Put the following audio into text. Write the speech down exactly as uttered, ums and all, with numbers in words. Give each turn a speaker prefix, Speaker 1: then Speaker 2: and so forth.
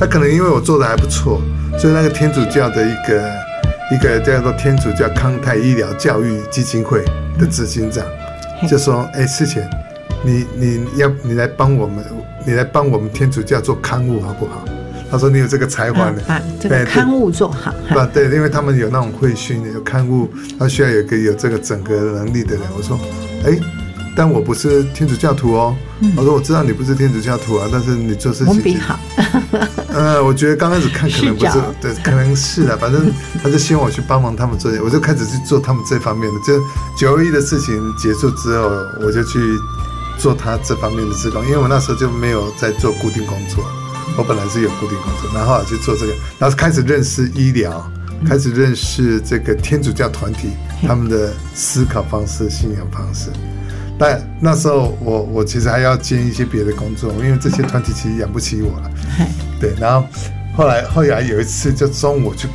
Speaker 1: 那可能因为我做的还不错，所以那个天主教的一个一个叫做天主教康泰医疗教育基金会的执行长、嗯、就说：“哎，世贤，你你要你来帮我们，你来帮我们天主教做刊物好不好？”他说：“你有这个才华呢，
Speaker 2: 把这个刊物做好。”
Speaker 1: 对，因为他们有那种会训，有刊物，他需要有一个有这个整个能力的人。我说：“哎。”但我不是天主教徒哦，嗯、我说我知道你不是天主教徒啊，但是你做事情，
Speaker 2: 我比好。
Speaker 1: 呃，我觉得刚开始看可能不是，对，可能是的，反正他就希望我去帮忙他们做，我就开始去做他们这方面的。就九二一的事情结束之后，我就去做他这方面的志工，因为我那时候就没有在做固定工作，我本来是有固定工作，然后去做这个，然后开始认识医疗，开始认识这个天主教团体他们的思考方式、信仰方式。但那时候我我其实还要兼一些别的工作，因为这些团体其实养不起我了。对，然后后来后来有一次就中午去